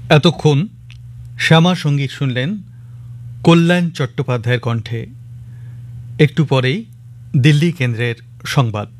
এতক্ষণ শ্যামা সঙ্গীত শুনলেন কল্যাণ চট্টোপাধ্যায়ের কণ্ঠে। একটু পরেই দিল্লি কেন্দ্রের সংবাদ।